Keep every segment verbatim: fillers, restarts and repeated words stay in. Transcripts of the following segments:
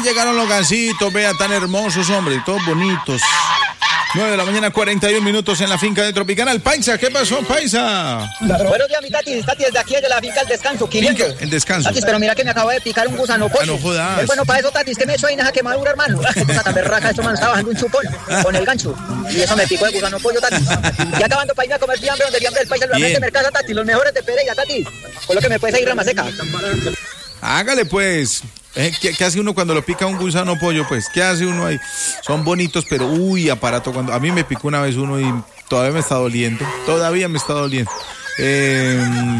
llegaron los gansitos, vea, tan hermosos, hombre, todos bonitos. nueve de la mañana, cuarenta y un minutos en la finca de Tropicana. El Paisa, ¿qué pasó, Paisa? Buenos días, mi Tati. Tati, desde aquí, desde la finca El Descanso, quinientos. El Descanso. Tati, pero mira que me acabo de picar un gusano pollo. Ah, no jodas. Es bueno para eso, Tati, es que me echó ahí nada quemadura, hermano. Qué cosa tan berraca, esto, man, estaba bajando un chupón con el gancho. Y eso me picó el gusano pollo, Tati. Y acabando para irme a comer fiambre, donde fiambre del Paisa, realmente me casa, Tati. Los mejores de Pereira, Tati. Con lo que me puedes ir rama seca. Hágale, pues. Eh, ¿qué, ¿Qué hace uno cuando lo pica un gusano pollo? Pues, ¿qué hace uno ahí? Son bonitos, pero uy, aparato. Cuando a mí me picó una vez uno y todavía me está doliendo. Todavía me está doliendo. Eh,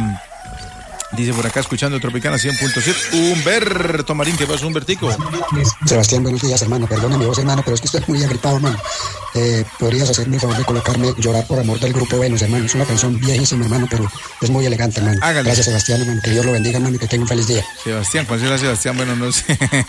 dice por acá, escuchando Tropicana cien punto siete. Humberto Marín, ¿qué pasó, Humbertico? Sebastián, buenos días, hermano. Perdona mi voz, hermano, pero es que estoy muy agripado, hermano. Eh, ¿Podrías hacerme el favor de colocarme Llorar por amor del grupo Venus, hermano? Es una canción viejísima, hermano, pero es muy elegante, hermano. Hágale. Gracias, Sebastián, hermano. Que Dios lo bendiga, hermano, y que tenga un feliz día. Sebastián, ¿cuál será Sebastián? Bueno, no sé.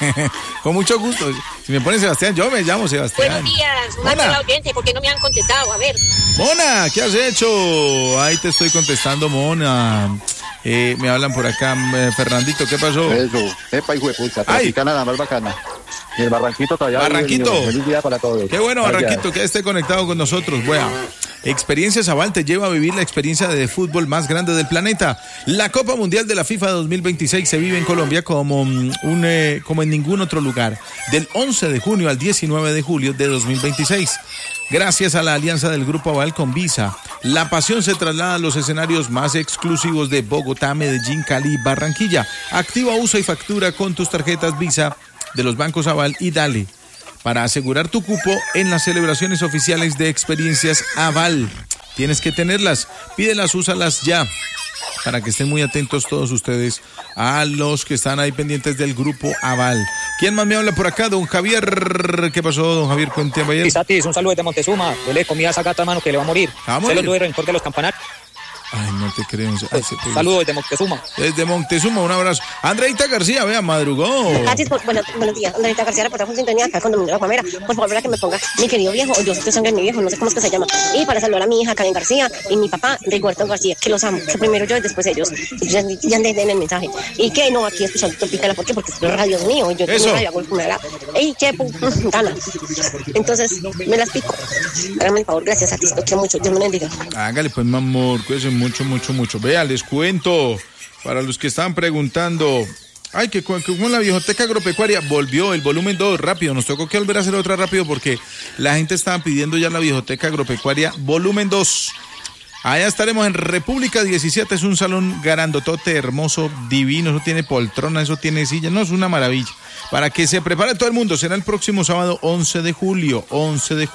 Con mucho gusto. Si me pone Sebastián, yo me llamo Sebastián. Buenos días, manda a la audiencia, ¿por qué no me han contestado? A ver. Mona, ¿qué has hecho? Ahí te estoy contestando, Mona. Eh, me hablan por acá, eh, Fernandito, ¿qué pasó? Eso, epa, hijo de puta, Tropicana, la más bacana. Y el Barranquito todavía. Barranquito. Vive, feliz día para todos. Qué bueno, Barranquito, que esté conectado con nosotros. Bueno, Experiencias Aval te lleva a vivir la experiencia de fútbol más grande del planeta. La Copa Mundial de la FIFA dos mil veintiséis se vive en Colombia como, un, eh, como en ningún otro lugar. Del once de junio al diecinueve de julio de dos mil veintiséis. Gracias a la alianza del Grupo Aval con Visa, la pasión se traslada a los escenarios más exclusivos de Bogotá, Medellín, Cali y Barranquilla. Activa, usa y factura con tus tarjetas Visa de los bancos Aval y Dale para asegurar tu cupo en las celebraciones oficiales de Experiencias Aval. Tienes que tenerlas, pídelas, úsalas ya, para que estén muy atentos todos ustedes a los que están ahí pendientes del Grupo Aval. ¿Quién más me habla por acá? Don Javier. ¿Qué pasó, don Javier? Cuénteme ayer. Satis, un saludo desde Montezuma. Yo le comí a esa gata, hermano, que le va a morir. Se lo tuve rencor de los campanarios. Ay, no te creo. Ay, se te... Saludos desde Montezuma. Desde Montezuma, un abrazo. Andreita García, vea, madrugó. Gracias, por, bueno, buenos días. Andreita García, reportaje en sintonía acá con Domingo La Palmera. Por favor, para que me ponga mi querido viejo, o yo soy sangre de mi viejo, no sé cómo es que se llama. Y para saludar a mi hija, Karen García, y mi papá, Rigoberto García, que los amo. Que primero yo y después ellos. Y ya, ya den el mensaje. Y que no, aquí escuchando Tropicana, ¿por qué? Porque es radio mío. Y yo tengo radio, hago el funeral. Ey, che, gana. Entonces, me las pico. Hágame el favor, gracias a ti, lo quiero mucho. Dios me bendiga. Hágale, pues, mi amor, cuídense mucho, mucho, mucho. Vea, les cuento, para los que están preguntando, ay, que con la Viejoteca Agropecuaria volvió el volumen dos rápido, nos tocó que volver a hacer otra rápido porque la gente estaba pidiendo ya la Viejoteca Agropecuaria volumen dos. Allá estaremos en República diecisiete, es un salón grandotote, hermoso, divino, eso tiene poltrona, eso tiene silla, no, es una maravilla. Para que se prepare todo el mundo, será el próximo sábado once de julio, once de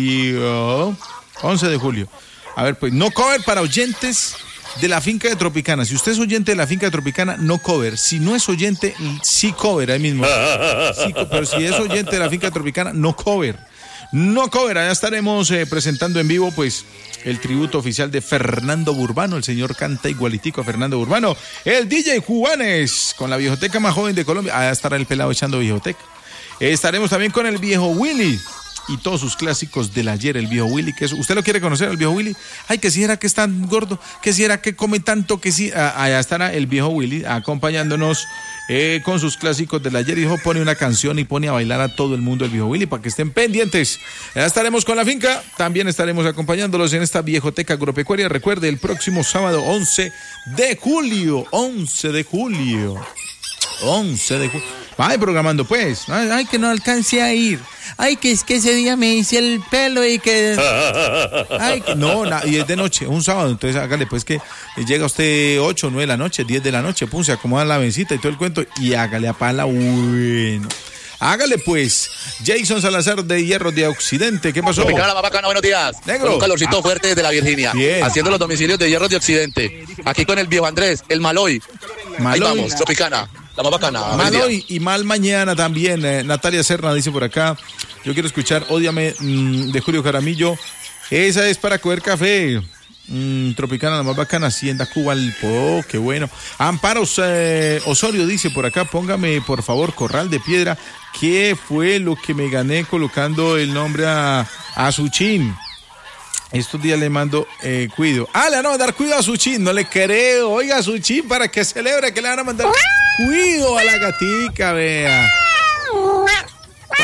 julio, once de julio. A ver, pues, no cover para oyentes de la finca de Tropicana. Si usted es oyente de la finca de Tropicana, no cover. Si no es oyente, sí cover, ahí mismo. Sí, pero si es oyente de la finca de Tropicana, no cover. No cover, allá estaremos eh, presentando en vivo, pues, el tributo oficial de Fernando Burbano. El señor canta igualitico a Fernando Burbano. El D J Juanes, con la viejoteca más joven de Colombia. Allá estará el pelado echando viejoteca. Eh, estaremos también con el viejo Willy y todos sus clásicos del ayer, el viejo Willy, que es, ¿usted lo quiere conocer, el viejo Willy? Ay, que si era que es tan gordo, que si era que come tanto, que si, ah, allá estará el viejo Willy acompañándonos eh, con sus clásicos del ayer. Dijo, pone una canción y pone a bailar a todo el mundo el viejo Willy, para que estén pendientes. Ya estaremos con la finca, también estaremos acompañándolos en esta viejoteca agropecuaria. Recuerde, el próximo sábado once de julio, once de julio, once de julio. Vaya programando, pues. Ay, ay, que no alcance a ir. Ay, que es que ese día me hice el pelo y que... Ay, que... No, na... y es de noche, un sábado. Entonces hágale, pues, que llega usted ocho, nueve de la noche, diez de la noche, pum, se acomoda la mesita y todo el cuento y hágale a pala, bueno. Hágale, pues. Jason Salazar de Hierro de Occidente, ¿qué pasó? Tropicana, la bacana, buenos días. Negro. Con un calorcito ah. fuerte desde la Virginia. Bien. Haciendo los domicilios de Hierro de Occidente. Aquí con el viejo Andrés, el Maloy. Maloy. Ahí vamos, Tropicana. La más bacana. Mal hoy y mal mañana también. Eh, Natalia Serna dice por acá, yo quiero escuchar Ódiame mmm, de Julio Jaramillo. Esa es para coger café. Mm, Tropicana, la más bacana. Hacienda Cuba, el po, qué bueno. Amparo eh, Osorio dice por acá, póngame por favor Corral de Piedra. ¿Qué fue lo que me gané colocando el nombre a, a Suchín? Estos días le mando eh, cuido. Ah, le van a mandar cuido a Suchín, no le creo. Oiga, Suchín, para que celebre que le van a mandar cuido a la gatica, vea.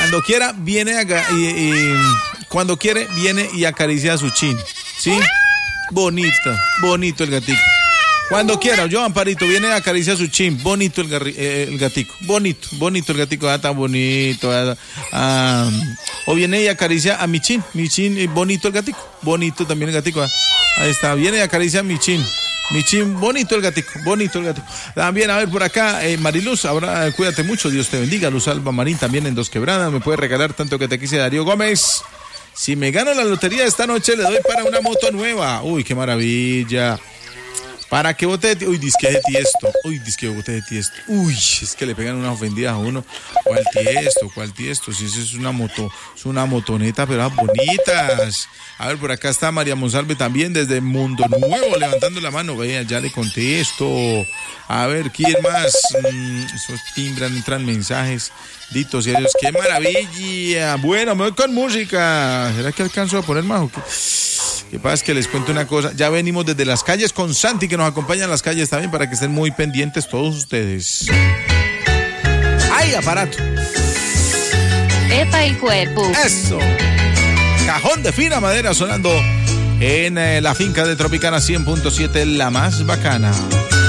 Cuando quiera, viene a, y, y, cuando quiere, viene y acaricia su chin. ¿Sí? Bonito, bonito el gatico. Cuando quiera, yo, Amparito, viene a acariciar su chin. Bonito el, garri, eh, el gatico. Bonito, bonito el gatico. Ah, tan bonito. Ah, ah, o viene y acaricia a mi chin. Mi chin, bonito el gatico. Bonito también el gatico. Ah, ahí está. Viene y acaricia a mi chin. Mi chin, bonito el gatico. Bonito el gatico. También, a ver, por acá, eh, Mariluz, ahora eh, cuídate mucho. Dios te bendiga. Luz Alba Marín también en Dos Quebradas. Me puede regalar tanto que te quise, Darío Gómez. Si me gano la lotería esta noche, le doy para una moto nueva. Uy, qué maravilla. Para que bote de ti, uy, disque de tiesto, uy, disque bote de tiesto, uy, es que le pegan unas ofendidas a uno. ¿Cuál tiesto? ¿Cuál tiesto? Si eso es una moto, es una motoneta, pero ah, bonitas. A ver, por acá está María Monsalve también desde Mundo Nuevo, levantando la mano. Vea, ya le contesto. A ver, ¿quién más? Mm, esos timbran, entran mensajes. Ditos y Dios, qué maravilla. Bueno, me voy con música. ¿Será que alcanzo a poner más o qué? Que pasa es que les cuento una cosa, ya venimos desde las calles con Santi, que nos acompaña en las calles también, para que estén muy pendientes todos ustedes. ¡Ay, aparato! ¡Epa el cuerpo! ¡Eso! Cajón de fina madera sonando en eh, la finca de Tropicana cien punto siete, la más bacana.